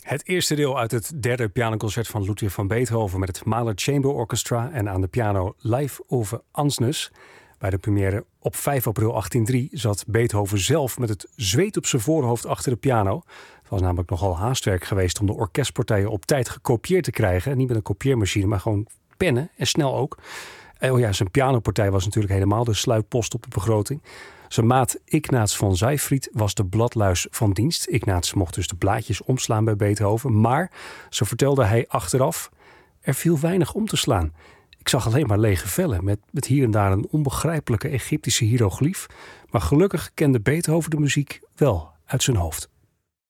Het eerste deel uit het derde pianoconcert van Ludwig van Beethoven met het Mahler Chamber Orchestra en aan de piano Live over Ansnus. Bij de première op 5 april 1803 zat Beethoven zelf met het zweet op zijn voorhoofd achter de piano. Het was namelijk nogal haastwerk geweest om de orkestpartijen op tijd gekopieerd te krijgen. Niet met een kopieermachine, maar gewoon pennen en snel ook. En zijn pianopartij was natuurlijk helemaal de sluitpost op de begroting. Zijn maat Ignaz von Seyfried was de bladluis van dienst. Ignaz mocht dus de blaadjes omslaan bij Beethoven. Maar, zo vertelde hij achteraf, er viel weinig om te slaan. Ik zag alleen maar lege vellen met hier en daar een onbegrijpelijke Egyptische hiëroglief. Maar gelukkig kende Beethoven de muziek wel uit zijn hoofd.